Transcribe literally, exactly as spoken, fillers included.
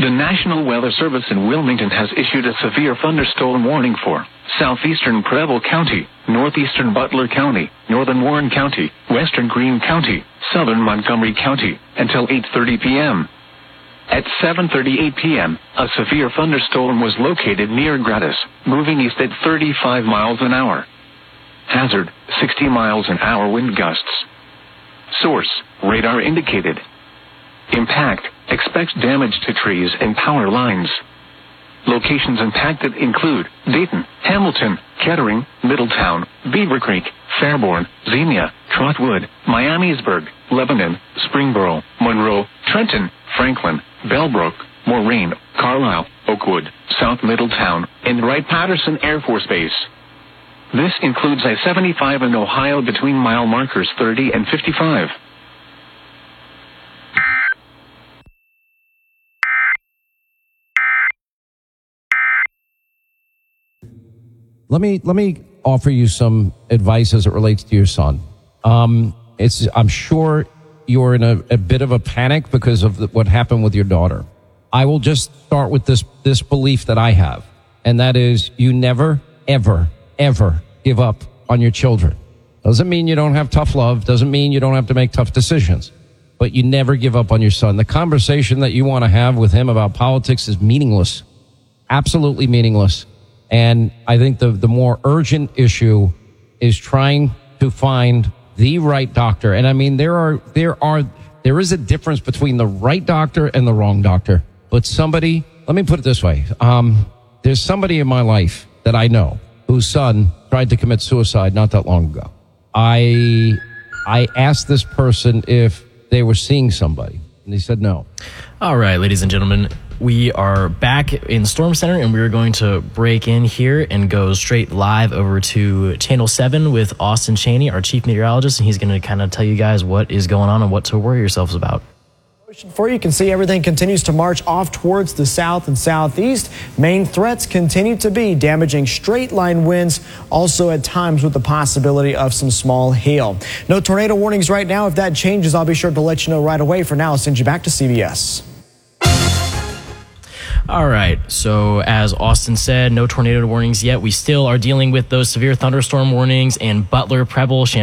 The National Weather Service in Wilmington has issued a severe thunderstorm warning for southeastern Preble County, northeastern Butler County, northern Warren County, western Greene County, southern Montgomery County, until eight thirty p.m. At seven thirty-eight p.m., a severe thunderstorm was located near Gratis, moving east at thirty-five miles an hour. Hazard, sixty miles an hour wind gusts. Source, radar indicated. Impact, expect damage to trees and power lines. Locations impacted include Dayton, Hamilton, Kettering, Middletown, Beaver Creek, Fairborn, Xenia, Trotwood, Miamisburg, Lebanon, Springboro, Monroe, Trenton, Franklin, Bellbrook, Moraine, Carlisle, Oakwood, South Middletown, and Wright-Patterson Air Force Base. This includes I seventy-five in Ohio between mile markers thirty and fifty-five. Let me let me offer you some advice as it relates to your son. Um, it's I'm sure you're in a, a bit of a panic because of the, what happened with your daughter. I will just start with this this belief that I have, and that is you never, ever, ever give up on your children. Doesn't mean you don't have tough love. Doesn't mean you don't have to make tough decisions. But you never give up on your son. The conversation that you want to have with him about politics is meaningless. Absolutely meaningless. And I think the, the more urgent issue is trying to find the right doctor. And I mean, there are, there are, there is a difference between the right doctor and the wrong doctor. But somebody, let me put it this way. Um, there's somebody in my life that I know whose son tried to commit suicide not that long ago. I, I asked this person if they were seeing somebody, and they said no. All right, ladies and gentlemen. We are back in Storm Center, and we are going to break in here and go straight live over to Channel seven with Austin Chaney, our chief meteorologist, and he's going to kind of tell you guys what is going on and what to worry yourselves about. For you can see everything continues to march off towards the south and southeast. Main threats continue to be damaging straight line winds, also at times with the possibility of some small hail. No tornado warnings right now. If that changes, I'll be sure to let you know right away. For now, I'll send you back to C B S. All right, so as Austin said, no tornado warnings yet. We still are dealing with those severe thunderstorm warnings in Butler, Preble,